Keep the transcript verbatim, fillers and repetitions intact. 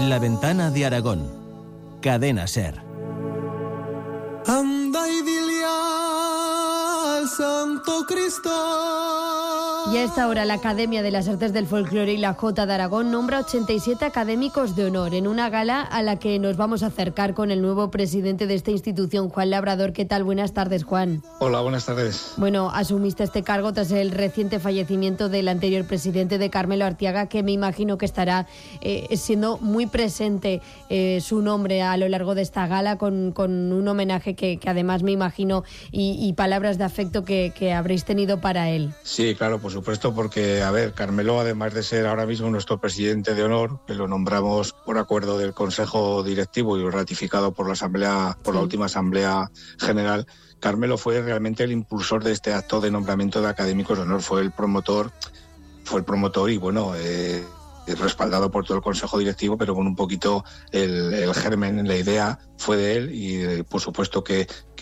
La Ventana de Aragón. Cadena SER. Anda y dile al Santo Cristo. Y a esta hora la Academia de las Artes del Folclore y la Jota de Aragón nombra ochenta y siete académicos de honor en una gala a la que nos vamos a acercar con el nuevo presidente de esta institución, Juan Labrador. ¿Qué tal? Buenas tardes, Juan. Hola, buenas tardes. Bueno, asumiste este cargo tras el reciente fallecimiento del anterior presidente, de Carmelo Artiaga, que me imagino que estará eh, siendo muy presente eh, su nombre a lo largo de esta gala, con, con un homenaje que, que además me imagino y, y palabras de afecto que, que habréis tenido para él. Sí, claro, pues supuesto, porque, a ver, Carmelo, además de ser ahora mismo nuestro presidente de honor, que lo nombramos por acuerdo del Consejo Directivo y ratificado por la Asamblea, por sí. la última Asamblea General, Carmelo fue realmente el impulsor de este acto de nombramiento de académicos de honor, fue el promotor, fue el promotor y, bueno, eh, respaldado por todo el Consejo Directivo, pero con un poquito el, el germen, la idea fue de él y, por supuesto, que